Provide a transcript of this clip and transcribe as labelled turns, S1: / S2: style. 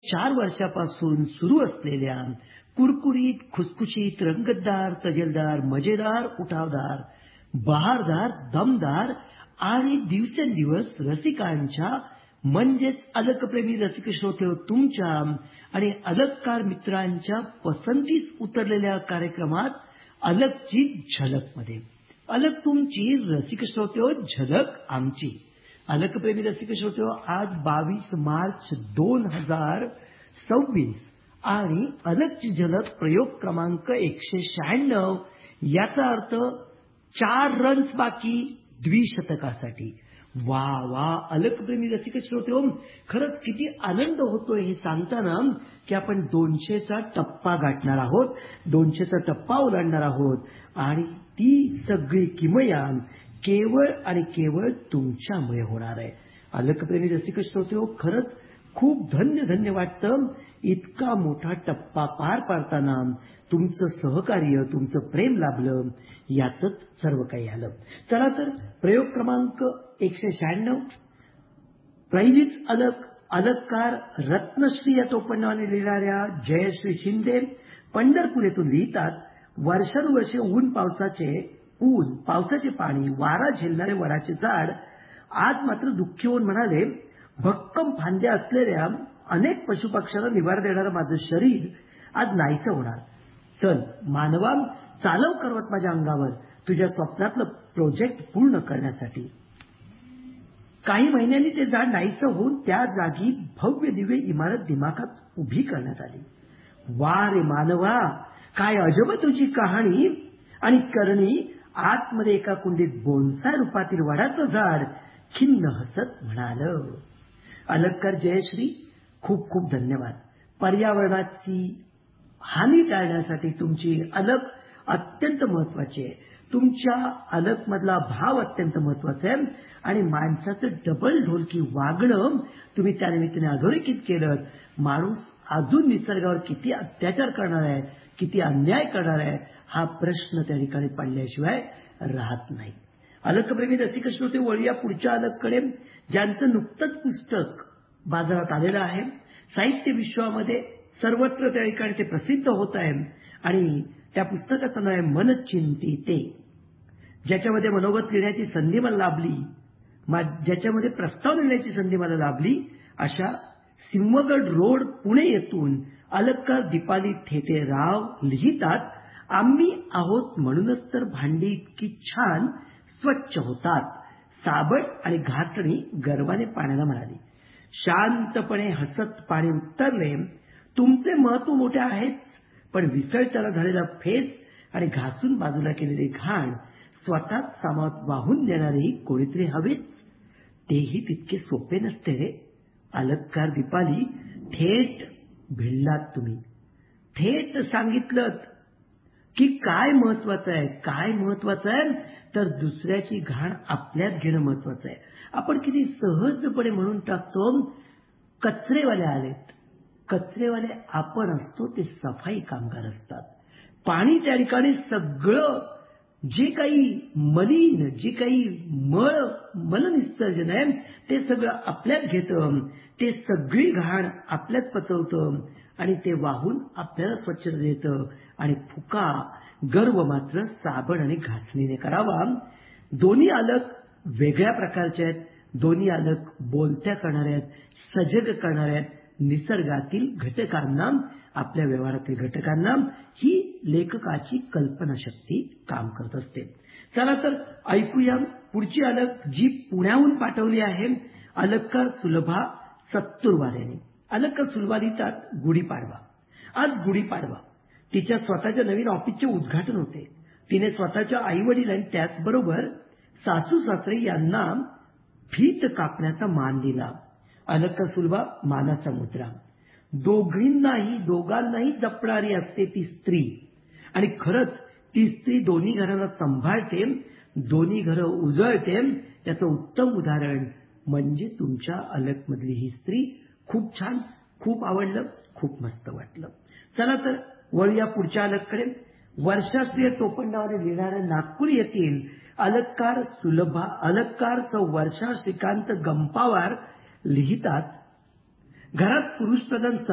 S1: 4 वर्षापासून सुरू असलेल्या कुरकुरीत, खुसखुशीत, रंगतदार, तजेलदार, मजेदार, उठावदार, बहारदार, दमदार आणि दिवसेंदिवस रसिकांच्या म्हणजेच अलकप्रेमी रसिक श्रोते तुमच्या आणि अलककार मित्रांच्या पसंतीस उतरलेल्या कार्यक्रमात अलकची झलकमध्ये. अलक तुमची, रसिक श्रोते झलक आमची. अलकप्रेमी रसिक श्रोते, आज 22 मार्च 2026 आणि अलकची झलक प्रयोग क्रमांक 196. याचा अर्थ 4 रन्स बाकी द्विशतकासाठी. वा वा अलकप्रेमी रसिक श्रोते, खरंच किती आनंद होतोय हे सांगताना की आपण 200चा टप्पा गाठणार आहोत, 200चा टप्पा ओलांडणार आहोत आणि ती सगळी किमया केवळ आणि केवळ तुमच्यामुळे होणार आहे. अलकप्रेमी रसिक श्रोते, खरंच खूप धन्य वाटतं. इतका मोठा टप्पा पार पाडताना तुमचं सहकार्य, तुमचं प्रेम लाभलं, यातच सर्व काही आलं. चला तर प्रयोग क्रमांक 196. पहिलीच अलक, अलककार रत्नश्री या टोपणनावाने लिहिणाऱ्या जयश्री शिंदे पंढरपूर येथून लिहितात. वर्षानुवर्षे पावसाचे पाणी, वारा झेलणारे वडाचे झाड आज मात्र दुःखी होऊन म्हणाले, भक्कम फांद्या असलेल्या अनेक पशुपक्ष्यांना निवार देणारं माझं शरीर आज नाहीचं होणार. चल मानवा, चालव करवत माझ्या अंगावर तुझ्या स्वप्नातलं प्रोजेक्ट पूर्ण करण्यासाठी. काही महिन्यांनी ते झाड नाहीचं होऊन त्या जागी भव्य दिव्य इमारत दिमाखात उभी करण्यात आली. वा रे मानवा, काय अजब तुझी कहाणी आणि करणी. आतमध्ये एका कुंडीत बोनसाय रूपातील वडाचं झाड खिन्न हसत म्हणालं. अलककार जयश्री, खूप खूप धन्यवाद. पर्यावरणाची हानी टाळण्यासाठी तुमची अलक अत्यंत महत्वाची आहे. तुमच्या अलकमधला भाव अत्यंत महत्वाचा आहे आणि माणसाचं डबल ढोलकी वागणं तुम्ही त्यानिमित्ताने अधोरेखित केलं. माणूस अजून निसर्गावर किती अत्याचार करणार आहे, किती अन्याय करणार आहे, हा प्रश्न त्या ठिकाणी पडल्याशिवाय राहत नाही. अलकप्रेमी रसिक श्रोते, वळूया पुढच्या अलककडे, ज्यांचं नुकतंच पुस्तक बाजारात आलेलं आहे. साहित्य विश्वामध्ये सर्वत्र त्या ठिकाणी ते प्रसिद्ध होत आहे आणि त्या पुस्तकाचं नाव आहे मन चिंती ते, ज्याच्यामध्ये मनोगत लिहिण्याची संधी मला लाभली, ज्याच्यामध्ये प्रस्ताव लिहिण्याची संधी मला लाभली. अशा सिंहगड रोड पुणे येथून अलककार दीपाली ठेटेराव लिहितात. आम्ही आहोत म्हणूनच तर भांडी इतकी छान स्वच्छ होतात. साबण आणि घासणी गर्वाने पाण्याला म्हणाली. शांतपणे हसत पाणी उत्तरले, तुमचे महत्व मोठे आहेच, पण विसर्जनाला झालेला फेस आणि घासून बाजूला केलेली घाण स्वतःच सामावत वाहून देणारेही कोणीतरी हवेच. तेही तितके सोपे नसते रे. अलककार दीपाली, थेट भिडलात तुम्ही. थेट सांगितलं की काय महत्वाचं आहे. काय महत्वाचं आहे तर दुसऱ्याची घाण आपल्यात घेणं महत्वाचं आहे. आपण किती सहजपणे म्हणून टाकतो, कचरेवाले आलेत. कचरेवाले आपण असतो, ते सफाई कामगार असतात. पाणी त्या ठिकाणी सगळं जे काही मलिन, जे काही मलनिसर्जन आहे ते सगळं आपल्यात घेतं. ते सगळी घाण आपल्यात पचवतं आणि ते वाहून आपल्याला स्वच्छता देतं. आणि फुका गर्व मात्र साबण आणि घासणीने करावा. दोन्ही अलक वेगळ्या प्रकारचे आहेत. दोन्ही अलक बोलत्या करणाऱ्या आहेत, सजग करणाऱ्या आहेत. निसर्गातील घटकांना, आपल्या व्यवहारातील घटकांना ही लेखकाची कल्पनाशक्ती काम करत असते. चला तर ऐकूया पुढची अलक, जी पुण्याहून पाठवली आहे अलककार सुलभा सत्तुरवार यांनी. अलककार सुलभा लिहितात, गुढीपाडवा. आज गुढीपाडवा. तिच्या स्वतःच्या नवीन ऑफिसचे उद्घाटन होते. तिने स्वतःच्या आईवडील आणि त्याचबरोबर सासू सासरे यांना फीत कापण्याचा मान दिला. अलककार सुलभा, मानाचा मुद्रा. दोघांनाही जपणारी असते ती स्त्री आणि खरंच ती स्त्री दोन्ही घरांना सांभाळते, दोन्ही घरं उजळते. त्याचं उत्तम उदाहरण म्हणजे तुमच्या अलकमधली ही स्त्री. खूप छान, खूप आवडलं, खूप मस्त वाटलं. चला तर वळूया पुढच्या अलककडे. वर्षाश्री टोपणनावाने लिहिणाऱ्या नागपूर येथील अलककार सौ वर्षा श्रीकांत गंपावार लिहितात. घरात पुरुषप्रधान